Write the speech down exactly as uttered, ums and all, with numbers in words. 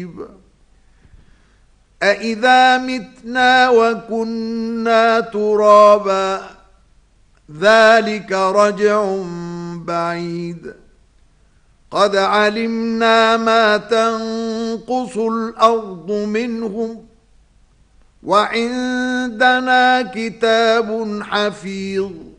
رقيب أإذا متنا وكنا ترابا ذلك رجع بعيد قد علمنا ما تنقص الأرض منهم وعندنا كتاب حفيظ